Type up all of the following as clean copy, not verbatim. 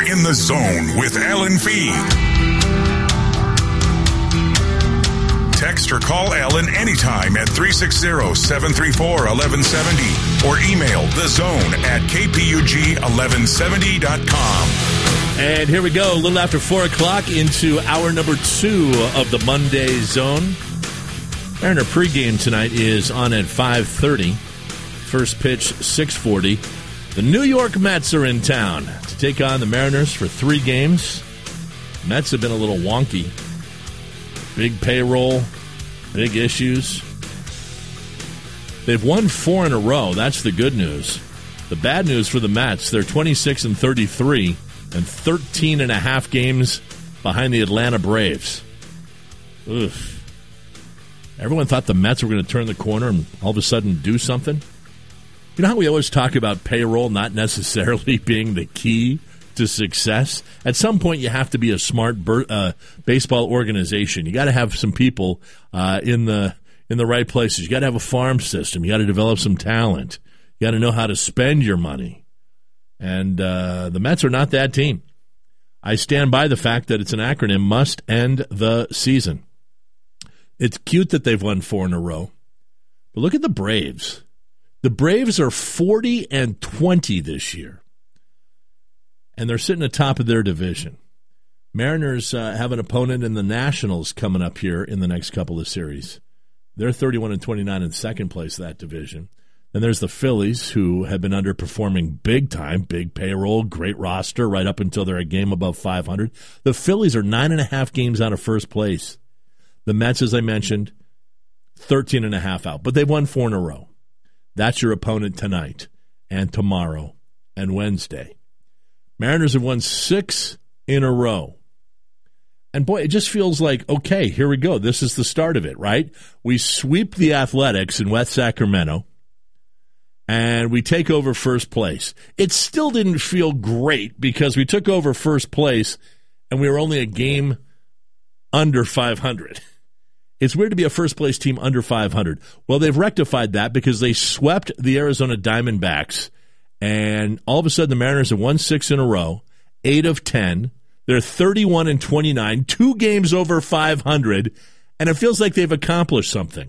You're in the zone with Alan Fee. Text or call Alan anytime at 360-734-1170 or email thezone@kpug1170.com. And here we go, a little after 4 o'clock into hour number 2 of the Monday Zone. Mariner pregame tonight is on at 5:30. First pitch, 6:40. The New York Mets are in town to take on the Mariners for 3 games. Mets have been a little wonky. Big payroll, big issues. They've won 4 in a row. That's the good news. The bad news for the Mets, they're 26-33 and 13 and a half games behind the Atlanta Braves. Ugh. Everyone thought the Mets were going to turn the corner and all of a sudden do something. You know how we always talk about payroll not necessarily being the key to success? At some point, you have to be a smart baseball organization. You got to have some people in the right places. You got to have a farm system. You got to develop some talent. You got to know how to spend your money. And the Mets are not that team. I stand by the fact that it's an acronym, must end the season. It's cute that they've won 4 in a row. But look at the Braves. The Braves are 40-20 this year. And they're sitting atop of their division. Mariners have an opponent in the Nationals coming up here in the next couple of series. They're 31-29 in second place of that division. Then there's the Phillies, who have been underperforming big time, big payroll, great roster, right up until they're a game above 500. The Phillies are 9.5 games out of first place. The Mets, as I mentioned, 13.5 out. But they've won 4 in a row. That's your opponent tonight and tomorrow and Wednesday. Mariners have won 6 in a row. And, boy, it just feels like, okay, here we go. This is the start of it, right? We sweep the Athletics in West Sacramento, and we take over first place. It still didn't feel great because we took over first place, and we were only a game under 500. It's weird to be a first-place team under 500. Well, they've rectified that because they swept the Arizona Diamondbacks, and all of a sudden the Mariners have won 6 in a row, 8 of 10. They're 31-29, 2 games over 500, and it feels like they've accomplished something.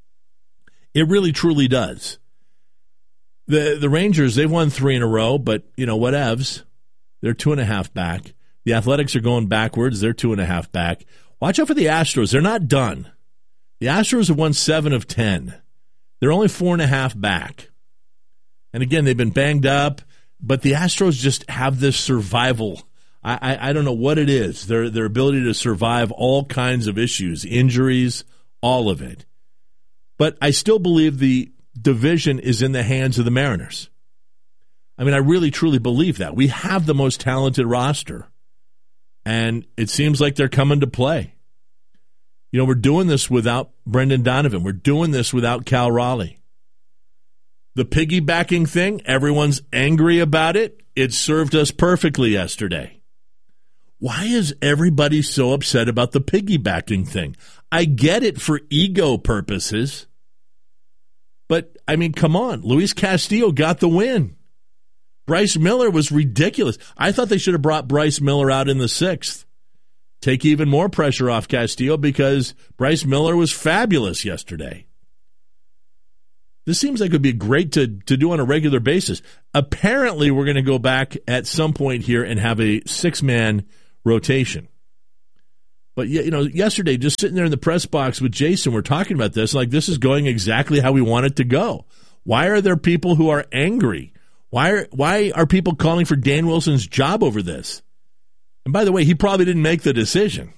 It really, truly does. The Rangers, they've won 3 in a row, but, you know, whatevs. They're 2.5 back. The Athletics are going backwards. They're 2.5 back. Watch out for the Astros. They're not done. The Astros have won 7 of 10. They're only 4.5 back. And again, they've been banged up, but the Astros just have this survival. I don't know what it is. Their ability to survive all kinds of issues, injuries, all of it. But I still believe the division is in the hands of the Mariners. I mean, I really, truly believe that. We have the most talented roster. And it seems like they're coming to play. You know, we're doing this without Brendan Donovan. We're doing this without Cal Raleigh. The piggybacking thing, everyone's angry about it. It served us perfectly yesterday. Why is everybody so upset about the piggybacking thing? I get it for ego purposes. But, I mean, come on. Luis Castillo got the win. Bryce Miller was ridiculous. I thought they should have brought Bryce Miller out in the 6th. Take even more pressure off Castillo because Bryce Miller was fabulous yesterday. This seems like it would be great to do on a regular basis. Apparently, we're going to go back at some point here and have a 6-man rotation. But, you know, yesterday, just sitting there in the press box with Jason, we're talking about this, like this is going exactly how we want it to go. Why are there people who are angry? Why are people calling for Dan Wilson's job over this? And by the way, he probably didn't make the decision.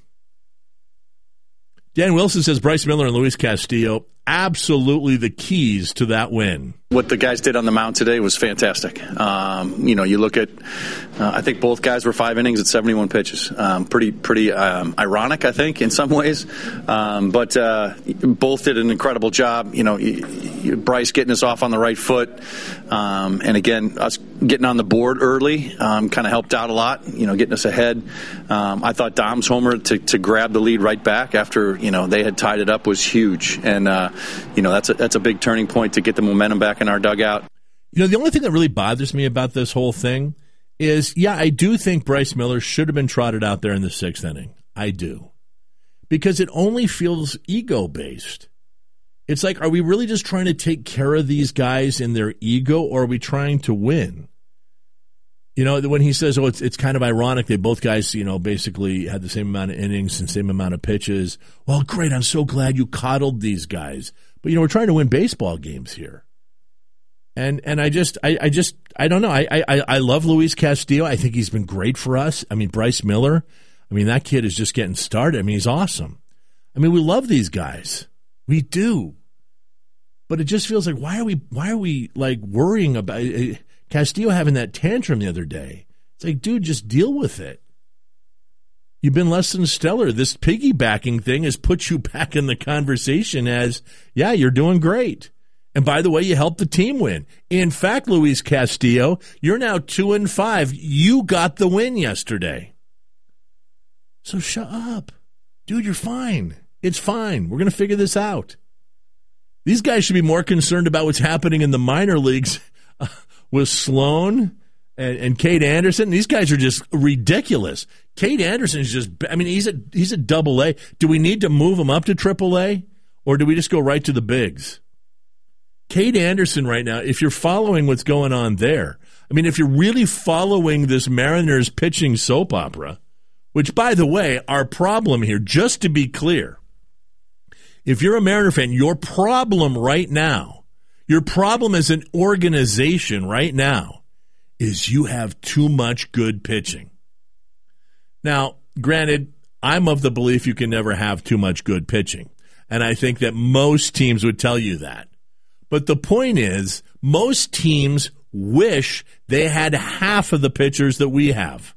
Dan Wilson says Bryce Miller and Luis Castillo, absolutely the keys to that win. What the guys did on the mound today was fantastic. You know, you look at, I think both guys were 5 innings at 71 pitches. Pretty ironic, I think, in some ways. But both did an incredible job. You know, Bryce getting us off on the right foot. And again, us getting on the board early kind of helped out a lot, you know, getting us ahead. I thought Dom's homer to grab the lead right back after, you know, they had tied it up was huge. And, you know, that's a big turning point to get the momentum back in our dugout. You know, the only thing that really bothers me about this whole thing is, I do think Bryce Miller should have been trotted out there in the 6th inning. I do. Because it only feels ego-based. It's like, are we really just trying to take care of these guys in their ego, or are we trying to win? When he says, it's kind of ironic that both guys, basically had the same amount of innings and same amount of pitches. Well, great, I'm so glad you coddled these guys. But, we're trying to win baseball games here. And I don't know. I love Luis Castillo. I think he's been great for us. I mean, Bryce Miller, that kid is just getting started. He's awesome. We love these guys. We do. But it just feels like, why are we like worrying about Castillo having that tantrum the other day? It's like, dude, just deal with it. You've been less than stellar. This piggybacking thing has put you back in the conversation as, you're doing great. And by the way, you helped the team win. In fact, Luis Castillo, you're now 2-5. You got the win yesterday. So shut up. Dude, you're fine. It's fine. We're going to figure this out. These guys should be more concerned about what's happening in the minor leagues with Sloan and Cade Anderson. These guys are just ridiculous. Cade Anderson is just, he's a double-A. Do we need to move him up to triple-A, or do we just go right to the bigs? Cade Anderson right now, if you're following what's going on there, if you're really following this Mariners pitching soap opera, which, by the way, our problem here, just to be clear, if you're a Mariner fan, your problem right now, your problem as an organization right now, is you have too much good pitching. Now, granted, I'm of the belief you can never have too much good pitching, and I think that most teams would tell you that. But the point is, most teams wish they had half of the pitchers that we have.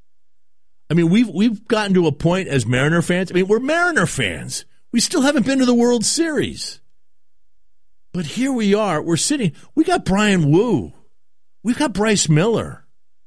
We've gotten to a point as Mariner fans. We're Mariner fans. We still haven't been to the World Series. But here we are. We're sitting. We got Brian Wu. We've got Bryce Miller.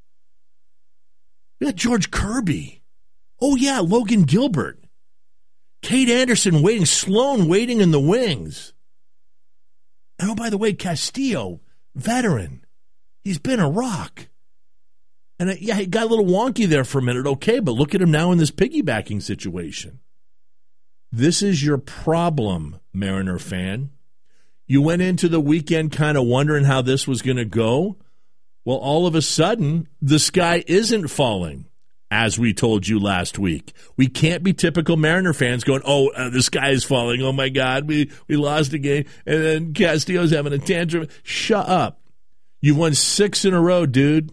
We got George Kirby. Oh, yeah, Logan Gilbert. Cade Anderson waiting. Sloan waiting in the wings. And, by the way, Castillo, veteran. He's been a rock. And, he got a little wonky there for a minute. Okay, but look at him now in this piggybacking situation. This is your problem, Mariner fan. You went into the weekend kind of wondering how this was going to go. Well, all of a sudden, the sky isn't falling, as we told you last week. We can't be typical Mariner fans going, the sky is falling. Oh, my God, we lost a game. And then Castillo's having a tantrum. Shut up. You've won 6 in a row, dude.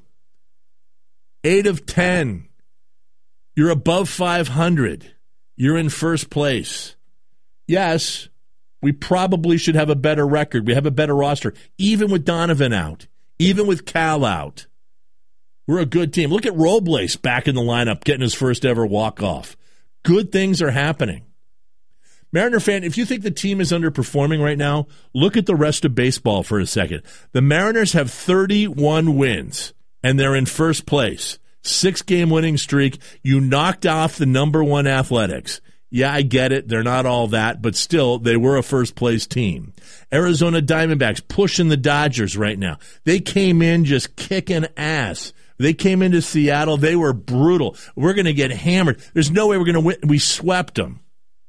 8 of 10. You're above 500. You're in first place. Yes, we probably should have a better record. We have a better roster, even with Donovan out, even with Cal out. We're a good team. Look at Robles back in the lineup, getting his first ever walk-off. Good things are happening. Mariner fan, if you think the team is underperforming right now, look at the rest of baseball for a second. The Mariners have 31 wins, and they're in first place. 6-game winning streak. You knocked off the number 1 Athletics. Yeah, I get it. They're not all that, but still, they were a first-place team. Arizona Diamondbacks pushing the Dodgers right now. They came in just kicking ass. They came into Seattle. They were brutal. We're going to get hammered. There's no way we're going to win. We swept them.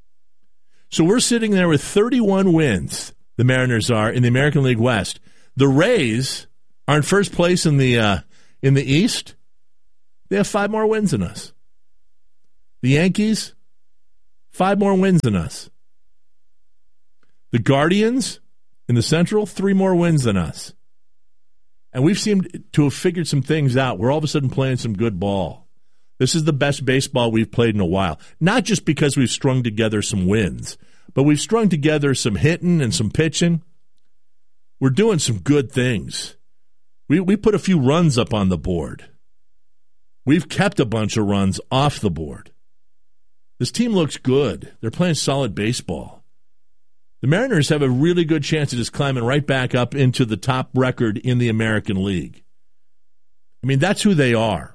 So we're sitting there with 31 wins, the Mariners are, in the American League West. The Rays are in first place in the East. They have 5 more wins than us. The Yankees, 5 more wins than us. The Guardians in the Central, 3 more wins than us. And we've seemed to have figured some things out. We're all of a sudden playing some good ball. This is the best baseball we've played in a while. Not just because we've strung together some wins, but we've strung together some hitting and some pitching. We're doing some good things. We put a few runs up on the board. We've kept a bunch of runs off the board. This team looks good. They're playing solid baseball. The Mariners have a really good chance of just climbing right back up into the top record in the American League. That's who they are.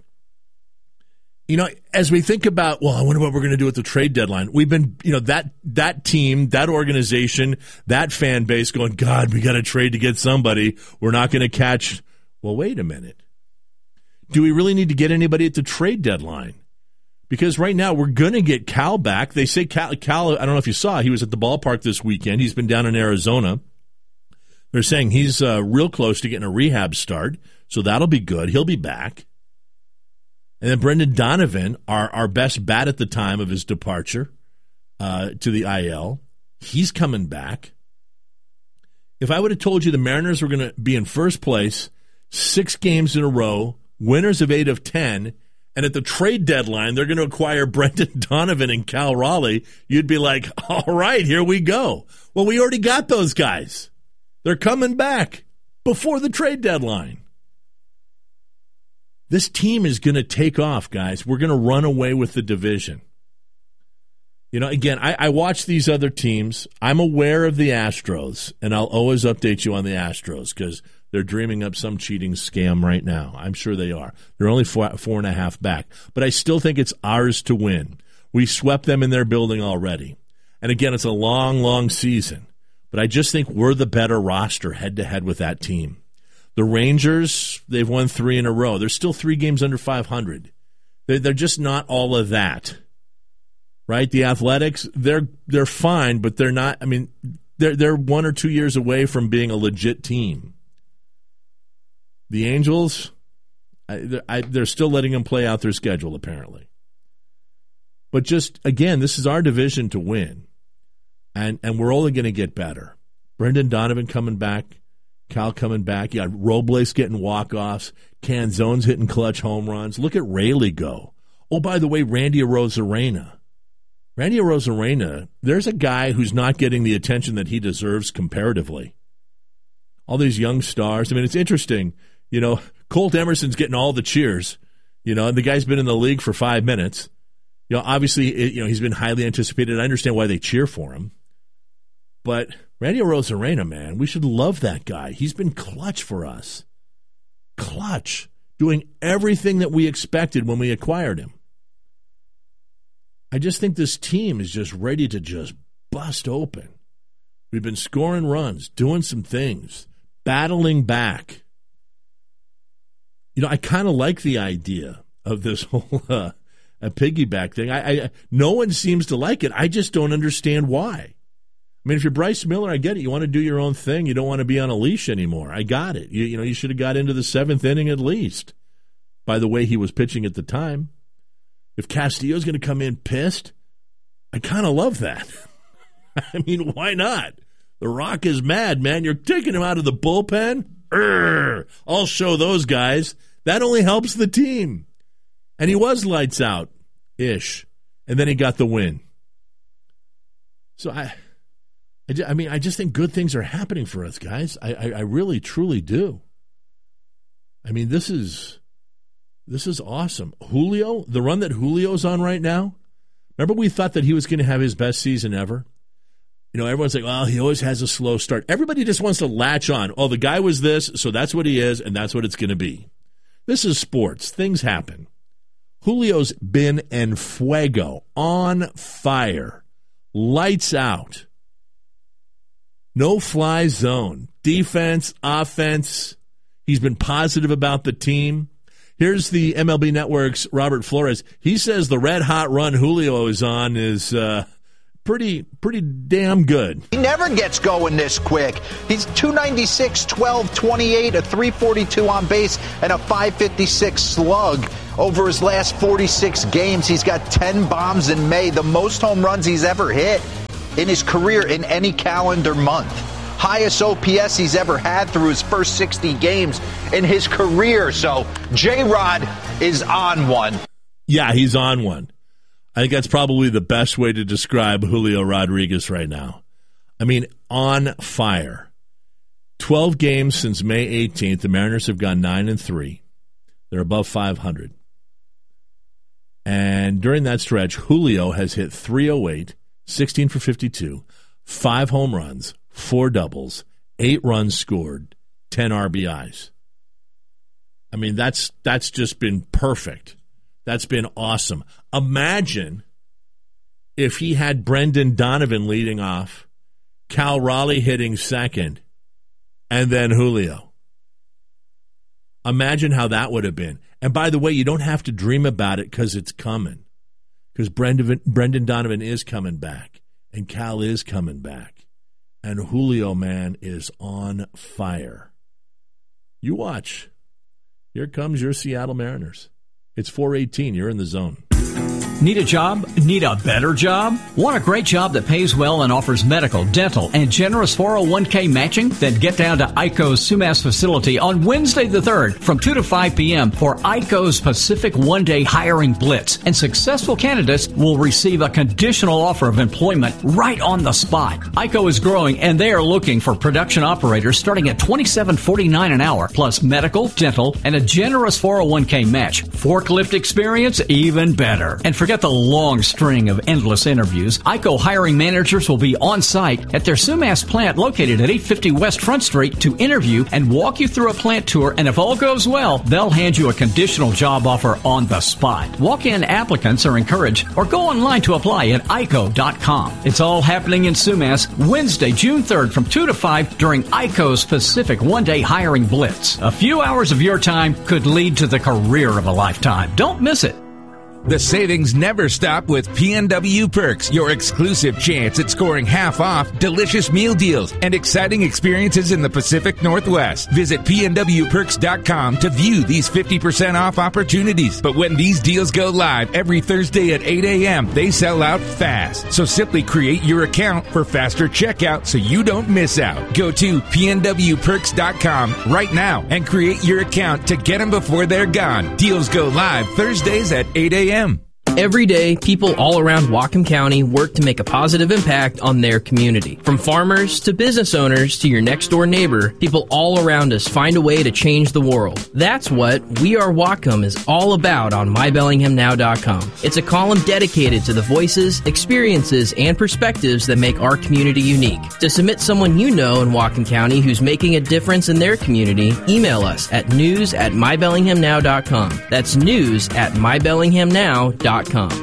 As we think about, I wonder what we're going to do at the trade deadline. We've been, that team, that organization, that fan base going, God, we got to trade to get somebody. We're not going to catch. Well, wait a minute. do we really need to get anybody at the trade deadline? Because right now we're going to get Cal back. They say Cal, I don't know if you saw, he was at the ballpark this weekend. He's been down in Arizona. They're saying he's real close to getting a rehab start, so that'll be good. He'll be back. And then Brendan Donovan, our best bat at the time of his departure to the IL, he's coming back. If I would have told you the Mariners were going to be in first place 6 games in a row, winners of 8 of 10, and at the trade deadline they're going to acquire Brendan Donovan and Cal Raleigh, you'd be like, all right, here we go. Well, we already got those guys. They're coming back before the trade deadline. This team is going to take off, guys. We're going to run away with the division. You know, again, I watch these other teams. I'm aware of the Astros, and I'll always update you on the Astros because they're dreaming up some cheating scam right now. I'm sure they are. They're only 4.5 back. But I still think it's ours to win. We swept them in their building already. And again, it's a long, long season. But I just think we're the better roster head-to-head with that team. The Rangers, they've won 3 in a row. They're still 3 games under 500. They're just not all of that. Right? The Athletics, they're fine, but they're not. I mean, they're 1 or 2 years away from being a legit team. The Angels, they're still letting them play out their schedule, apparently. But just, again, this is our division to win. And we're only going to get better. Brendan Donovan coming back, Cal coming back. You got Robles getting walk-offs, Canzone's hitting clutch home runs. Look at Raley go. Oh, by the way, Randy Arozarena. Randy Arozarena, there's a guy who's not getting the attention that he deserves comparatively. All these young stars. I mean, it's interesting. You know, Colt Emerson's getting all the cheers. You know, and the guy's been in the league for 5 minutes. You know, obviously, he's been highly anticipated. I understand why they cheer for him. But Randy Arozarena, man, we should love that guy. He's been clutch for us. Clutch. Doing everything that we expected when we acquired him. I just think this team is just ready to just bust open. We've been scoring runs, doing some things, battling back. You know, I kind of like the idea of this whole a piggyback thing. No one seems to like it. I just don't understand why. I mean, if you're Bryce Miller, I get it. You want to do your own thing. You don't want to be on a leash anymore. I got it. You should have got into the 7th inning at least, by the way he was pitching at the time. If Castillo's going to come in pissed, I kind of love that. I mean, why not? The Rock is mad, man. You're taking him out of the bullpen? I'll show those guys. That only helps the team. And he was lights out-ish. And then he got the win. So, I just think good things are happening for us, guys. I really, truly do. I mean, this is awesome. Julio, the run that Julio's on right now, remember we thought that he was going to have his best season ever? You know, everyone's like, well, he always has a slow start. Everybody just wants to latch on. Oh, the guy was this, so that's what he is, and that's what it's going to be. This is sports. Things happen. Julio's been en fuego, on fire, lights out. No fly zone, defense, offense. He's been positive about the team. Here's the MLB Network's Robert Flores. He says the red-hot run Julio is on is pretty damn good. He never gets going this quick. He's 296, 12, 28, a 342 on base, and a 556 slug. Over his last 46 games, he's got 10 bombs in May, the most home runs he's ever hit in his career in any calendar month. Highest OPS he's ever had through his first 60 games in his career. So J-Rod is on one. Yeah, he's on one. I think that's probably the best way to describe Julio Rodriguez right now. I mean, on fire. 12 games since May 18th. The Mariners have gone 9-3. They're above 500. And during that stretch, Julio has hit .308, 16 for 52, 5 home runs, 4 doubles, 8 runs scored, 10 RBIs. I mean, that's just been perfect. That's been awesome. Imagine if he had Brendan Donovan leading off, Cal Raleigh hitting second, and then Julio. Imagine how that would have been. And by the way, you don't have to dream about it because it's coming. Because Brendan Donovan is coming back, and Cal is coming back, and Julio, man, is on fire. You watch. Here comes your Seattle Mariners. It's 4:18. You're in the zone. Need a job? Need a better job? Want a great job that pays well and offers medical, dental, and generous 401k matching? Then get down to ICO's Sumas facility on Wednesday the 3rd from 2 to 5 p.m. for ICO's Pacific One-Day Hiring Blitz. And successful candidates will receive a conditional offer of employment right on the spot. ICO is growing, and they are looking for production operators starting at $27.49 an hour, plus medical, dental, and a generous 401k match. Forklift experience? Even better. And forget the long string of endless interviews. ICO hiring managers will be on site at their Sumas plant located at 850 West Front Street to interview and walk you through a plant tour, and if all goes well, they'll hand you a conditional job offer on the spot. Walk-in applicants are encouraged, or go online to apply at ICO.com. It's all happening in Sumas Wednesday, June 3rd from 2 to 5 during ICO's Pacific One-Day Hiring Blitz. A few hours of your time could lead to the career of a lifetime. Don't miss it. The savings never stop with PNW Perks, your exclusive chance at scoring half off, delicious meal deals, and exciting experiences in the Pacific Northwest. Visit PNWPerks.com to view these 50% off opportunities. But when these deals go live every Thursday at 8 a.m., they sell out fast. So simply create your account for faster checkout so you don't miss out. Go to PNWPerks.com right now and create your account to get them before they're gone. Deals go live Thursdays at 8 a.m. Every day, people all around Whatcom County work to make a positive impact on their community. From farmers to business owners to your next door neighbor, people all around us find a way to change the world. That's what We Are Whatcom is all about on MyBellinghamNow.com. It's a column dedicated to the voices, experiences, and perspectives that make our community unique. To submit someone you know in Whatcom County who's making a difference in their community, email us at news@MyBellinghamNow.com. That's news@MyBellinghamNow.com. Catch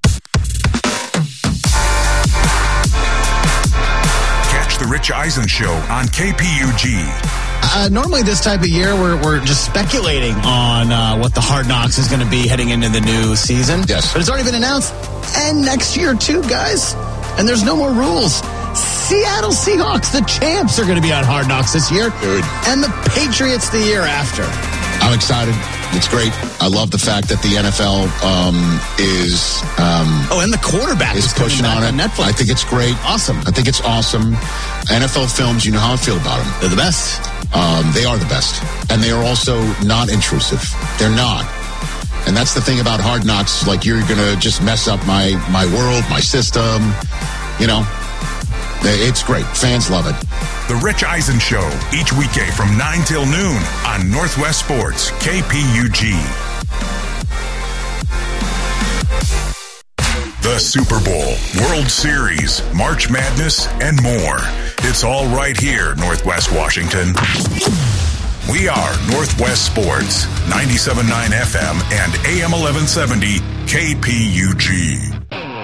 the Rich Eisen Show on KPUG. Normally this time of year, we're just speculating on what the Hard Knocks is going to be heading into the new season. Yes. But it's already been announced. And next year, too, guys. And there's no more rules. Seattle Seahawks, the champs, are going to be on Hard Knocks this year. Good. And the Patriots the year after. I'm excited. It's great. I love the fact that the NFL is and the quarterback is pushing on it. Netflix. I think it's great. Awesome. I think it's awesome. NFL films, you know how I feel about them. They're the best. They are the best. And they are also not intrusive. They're not. And that's the thing about Hard Knocks. Like, you're going to just mess up my world, my system. You know, it's great. Fans love it. The Rich Eisen Show, each weekday from 9 till noon on Northwest Sports, KPUG. The Super Bowl, World Series, March Madness, and more. It's all right here, Northwest Washington. We are Northwest Sports, 97.9 FM and AM 1170 KPUG.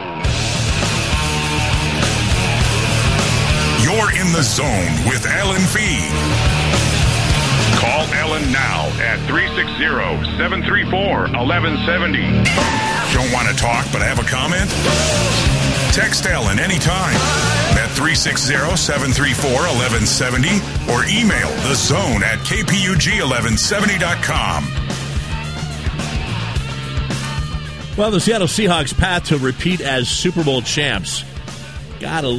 You're in the zone with Alan Fee. Call Alan now at 360-734-1170. Don't want to talk but have a comment? Text Alan anytime at 360-734-1170 or email thezone@kpug1170.com. Well, the Seattle Seahawks' path to repeat as Super Bowl champs got a